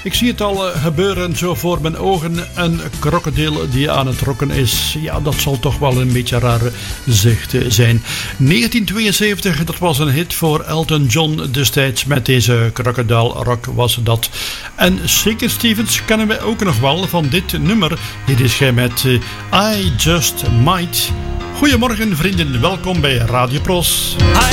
Ik zie het al gebeuren zo voor mijn ogen. Een krokodil die aan het rokken is. Ja, dat zal toch wel een beetje een rare zicht zijn. 1972, dat was een hit voor Elton John destijds. Met deze Crocodile Rock was dat. En Shakin' Stevens kennen we ook nog wel van dit nummer. Hier is hij met I Just Might. Goedemorgen vrienden, welkom bij Radio Pros.